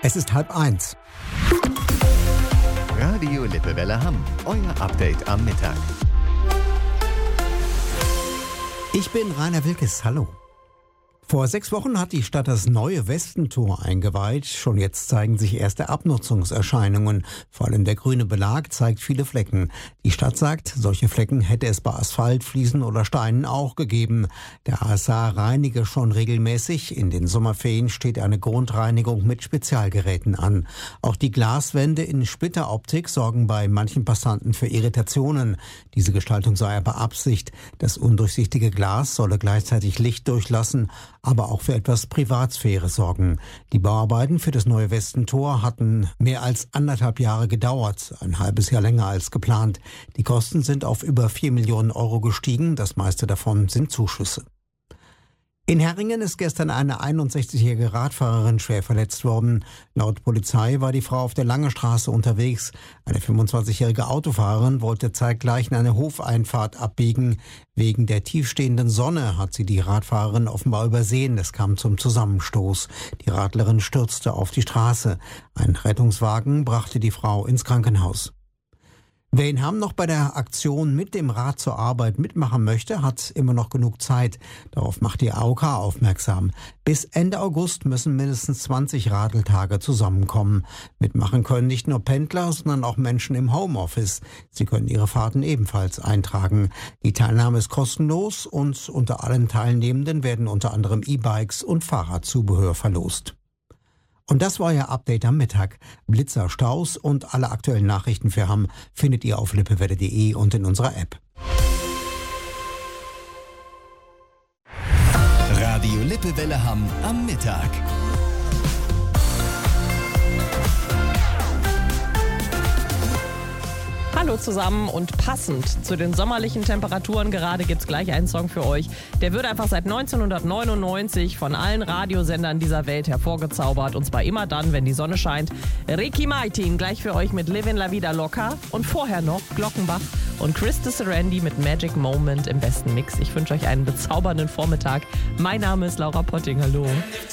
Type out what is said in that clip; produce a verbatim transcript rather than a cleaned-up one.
Es ist halb eins. Radio Lippewelle Hamm, euer Update am Mittag. Ich bin Rainer Wilkes, hallo. Vor sechs Wochen hat die Stadt das neue Westentor eingeweiht. Schon jetzt zeigen sich erste Abnutzungserscheinungen. Vor allem der grüne Belag zeigt viele Flecken. Die Stadt sagt, solche Flecken hätte es bei Asphalt, Fliesen oder Steinen auch gegeben. Der A S A reinige schon regelmäßig. In den Sommerferien steht eine Grundreinigung mit Spezialgeräten an. Auch die Glaswände in Splitteroptik sorgen bei manchen Passanten für Irritationen. Diese Gestaltung sei aber Absicht. Das undurchsichtige Glas solle gleichzeitig Licht durchlassen, aber auch für etwas Privatsphäre sorgen. Die Bauarbeiten für das neue Westentor hatten mehr als anderthalb Jahre gedauert, ein halbes Jahr länger als geplant. Die Kosten sind auf über vier Millionen Euro gestiegen, das meiste davon sind Zuschüsse. In Herringen ist gestern eine einundsechzigjährige Radfahrerin schwer verletzt worden. Laut Polizei war die Frau auf der Langestraße unterwegs. Eine fünfundzwanzigjährige Autofahrerin wollte zeitgleich in eine Hofeinfahrt abbiegen. Wegen der tiefstehenden Sonne hat sie die Radfahrerin offenbar übersehen. Es kam zum Zusammenstoß. Die Radlerin stürzte auf die Straße. Ein Rettungswagen brachte die Frau ins Krankenhaus. Wer in Hamm noch bei der Aktion mit dem Rad zur Arbeit mitmachen möchte, hat immer noch genug Zeit. Darauf macht die A O K aufmerksam. Bis Ende August müssen mindestens zwanzig Radeltage zusammenkommen. Mitmachen können nicht nur Pendler, sondern auch Menschen im Homeoffice. Sie können ihre Fahrten ebenfalls eintragen. Die Teilnahme ist kostenlos und unter allen Teilnehmenden werden unter anderem E-Bikes und Fahrradzubehör verlost. Und das war Ihr Update am Mittag. Blitzer, Staus und alle aktuellen Nachrichten für Hamm findet ihr auf lippewelle punkt de und in unserer App. Radio Lippewelle Hamm am Mittag. Hallo zusammen und passend zu den sommerlichen Temperaturen gerade gibt's gleich einen Song für euch. Der wird einfach seit neunzehnhundertneunundneunzig von allen Radiosendern dieser Welt hervorgezaubert. Und zwar immer dann, wenn die Sonne scheint. Ricky Martin gleich für euch mit Livin' La Vida Loca. Und vorher noch Glockenbach und Chris Randy mit Magic Moment im besten Mix. Ich wünsche euch einen bezaubernden Vormittag. Mein Name ist Laura Potting. Hallo.